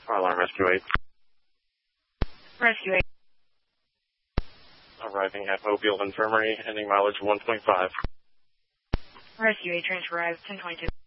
Fire alarm Rescue 8. Rescue 8. Arriving at Mobile Infirmary, ending mileage 1.5. Rescue 8, transfer arrives 1022.